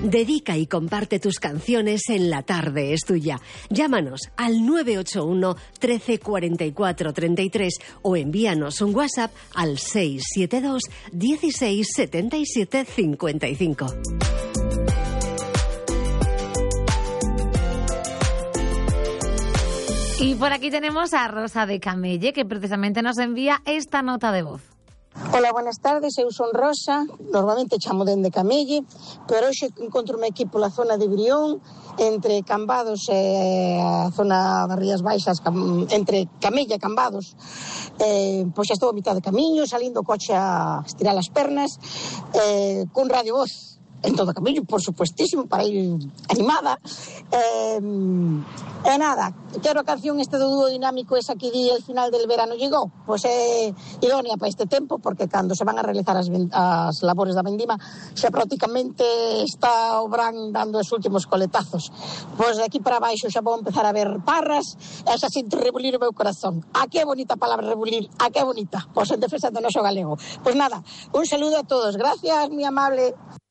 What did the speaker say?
Dedica y comparte tus canciones en La Tarde es Tuya. Llámanos al 981 13 44 33 o envíanos un WhatsApp al 672 16 77 55. Y por aquí tenemos a Rosa de Camelle, que precisamente nos envía esta nota de voz. Hola, buenas tardes, eu son Rosa, normalmente chamo dende Camelle, pero hoxe encontrome aquí pola zona de Brión, entre Cambados e a zona das Rías Baixas, entre Camelle e Cambados. Pois xa estou a mitad de camiño, salindo o coche a estirar as pernas, con radio voz en todo o camiño, por supuestísimo, para ir animada. E nada, quero a canción este do dúo dinámico esa que di El final del verano llegó, pois é idónea para este tempo, porque cando se van a realizar as labores da vendima xa prácticamente está o Bran dando os últimos coletazos. Pois de aquí para baixo xa vou empezar a ver parras e xa sinto rebulir o meu corazón. A que bonita palabra rebulir, a que bonita, pois en defensa do noso galego. Pois nada, un saludo a todos, gracias, moi amable.